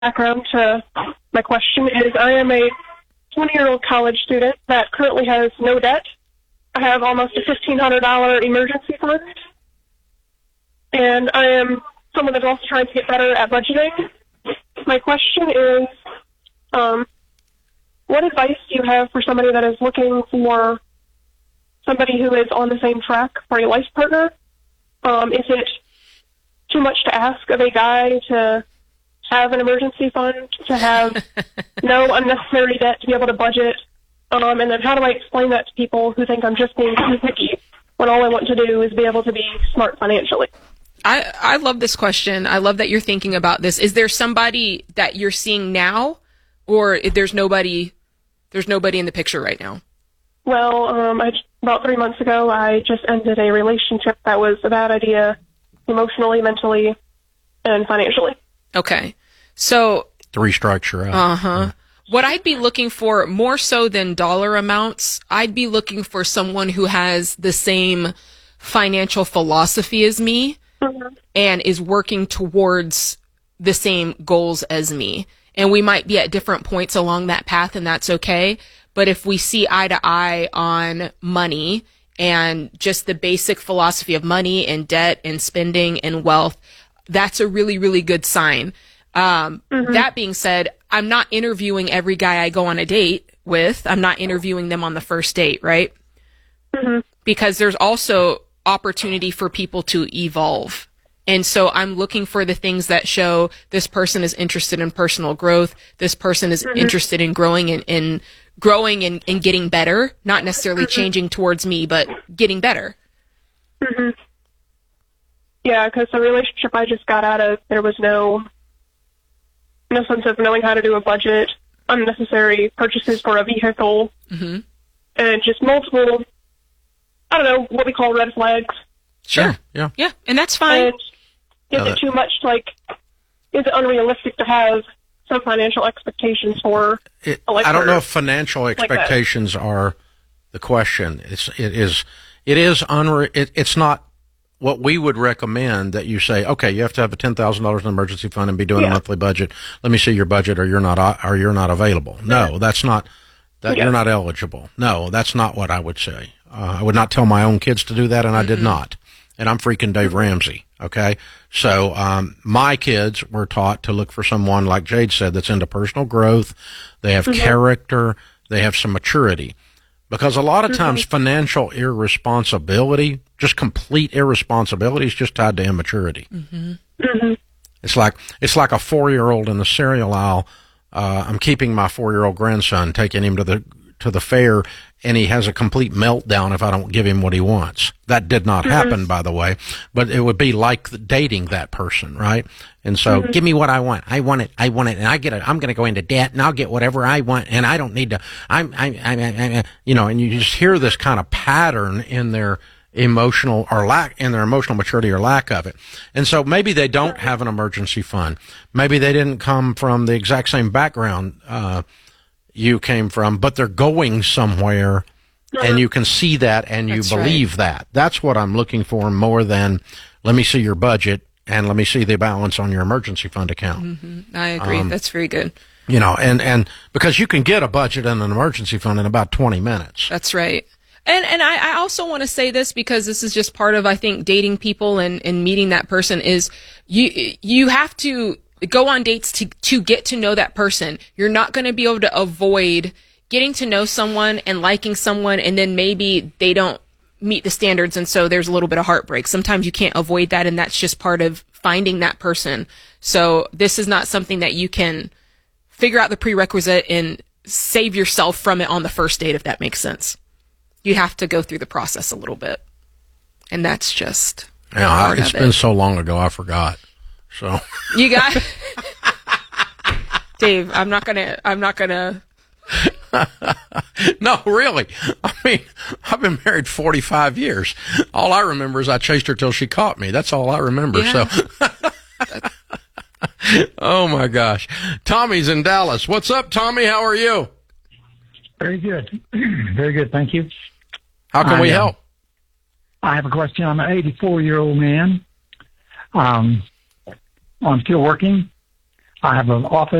background to my question is I am a 20-year-old college student that currently has no debt. I have almost a $1,500 emergency fund, and I am someone that's also trying to get better at budgeting. My question is, what advice do you have for somebody that is looking for somebody who is on the same track for a life partner? Is it too much to ask of a guy to have an emergency fund, to have no unnecessary debt, to be able to budget? And then how do I explain that to people who think I'm just being too picky when all I want to do is be able to be smart financially? I love this question. I love that you're thinking about this. Is there somebody that you're seeing now, or if there's nobody in the picture right now? Well, about 3 months ago, I just ended a relationship that was a bad idea emotionally, mentally, and financially. Okay. So 3 strikes you're out. Uh-huh. What I'd be looking for, more so than dollar amounts, I'd be looking for someone who has the same financial philosophy as me and is working towards the same goals as me. And we might be at different points along that path, and that's okay. But if we see eye to eye on money and just the basic philosophy of money and debt and spending and wealth, that's a really, really good sign. That being said, I'm not interviewing every guy I go on a date with. I'm not interviewing them on the first date, right? Because there's also opportunity for people to evolve. And so I'm looking for the things that show this person is interested in personal growth. This person is interested in growing and getting better, not necessarily changing towards me, but getting better. Yeah, because the relationship I just got out of, there was no sense of knowing how to do a budget, unnecessary purchases for a vehicle, and just multiple, I don't know, what we call red flags. Sure. Yeah. Yeah, and that's fine. And is it too much, is it unrealistic to have some financial expectations for a life I don't partner know if financial expectations are the question. It's not what we would recommend that you say, okay, you have to have a $10,000 in emergency fund and be doing a monthly budget. Let me see your budget, or you're not available. No, that's not that. You're not eligible. No, that's not what I would say. I would not tell my own kids to do that, and I did not. And I'm freaking Dave Ramsey. Okay. So, my kids were taught to look for someone, like Jade said, that's into personal growth. They have character. They have some maturity. Because a lot of times financial irresponsibility, just complete irresponsibility, is just tied to immaturity. It's like a 4-year-old in the cereal aisle. I'm keeping my 4-year-old grandson, taking him to the fair, and he has a complete meltdown if I don't give him what he wants. That did not happen, by the way, but it would be like dating that person, right? And so, give me what I want. I want it, and I get it. I'm going to go into debt, and I'll get whatever I want, and I don't need to. And you just hear this kind of pattern in their emotional maturity or lack of it. And so maybe they don't have an emergency fund. Maybe they didn't come from the exact same background you came from, but they're going somewhere, and you can see that, and you believe that. That's what I'm looking for, more than let me see your budget and let me see the balance on your emergency fund account. I agree. That's very good. And because you can get a budget and an emergency fund in about 20 minutes. That's right. And I also want to say this, because this is just part of, I think, dating people and meeting that person, is you have to go on dates to get to know that person. You're not going to be able to avoid getting to know someone and liking someone, and then maybe they don't meet the standards, and so there's a little bit of heartbreak. Sometimes you can't avoid that, and that's just part of finding that person. So this is not something that you can figure out the prerequisite and save yourself from it on the first date, if that makes sense. You have to go through the process a little bit, and that's just it's been so long ago, I forgot. So you got Dave. I'm not gonna. No, really. I mean, I've been married 45 years. All I remember is I chased her till she caught me. That's all I remember. Yeah. So, oh my gosh, Tommy's in Dallas. What's up, Tommy? How are you? Very good. Very good. Thank you. How can we help? I have a question. I'm an 84-year-old man. I'm still working. I have an office